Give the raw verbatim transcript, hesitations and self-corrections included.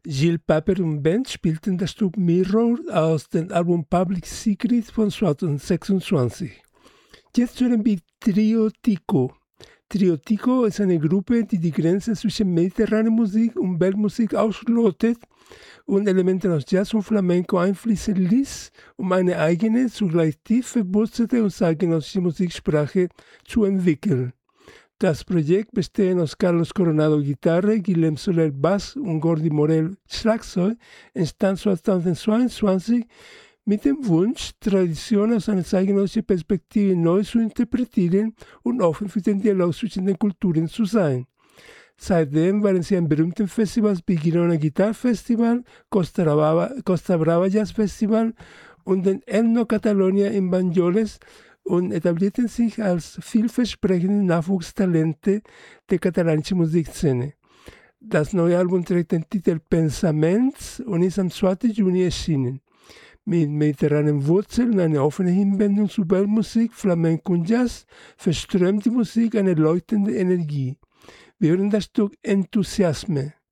Gilles Papert und Band spielten das Stück Mirror aus dem Album Public Secret von zweitausendsechsundzwanzig. Jetzt hören wir Trio Tico. Trio Tico ist eine Gruppe, die die Grenze zwischen mediterraner Musik und Weltmusik auslotet und Elemente aus Jazz und Flamenco einfließen ließ, um eine eigene, zugleich tief verwurzelte und zeitgenössische Musiksprache zu entwickeln. Das Projekt besteht aus Carlos Coronado Gitarre, Guillem Soler Bass und Gordy Morel Schlagzeug, entstand zweitausendzweiundzwanzig mit dem Wunsch, Tradition aus einer zeitgenössischen Perspektive neu zu interpretieren und offen für den Dialog zwischen den Kulturen zu sein. Seitdem waren sie an berühmten Festivals wie Girona Guitar Festival, Costa Brava, Costa Brava Jazz Festival und den Elno Catalonia in Banyoles und etablierten sich als vielversprechende Nachwuchstalente der katalanischen Musikszene. Das neue Album trägt den Titel Pensaments und ist am zweiten Juni erschienen. Mit mediterranen Wurzeln, eine offene Hinwendung zu Weltmusik, Flamenco und Jazz, verströmt die Musik eine leuchtende Energie. Wir hören das Stück Enthusiasme.